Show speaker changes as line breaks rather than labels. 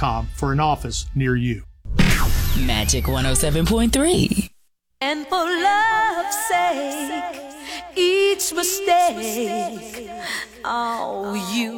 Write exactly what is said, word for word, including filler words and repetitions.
com for an office near you.
Magic one oh seven point three.
And for love's sake, each mistake, oh, you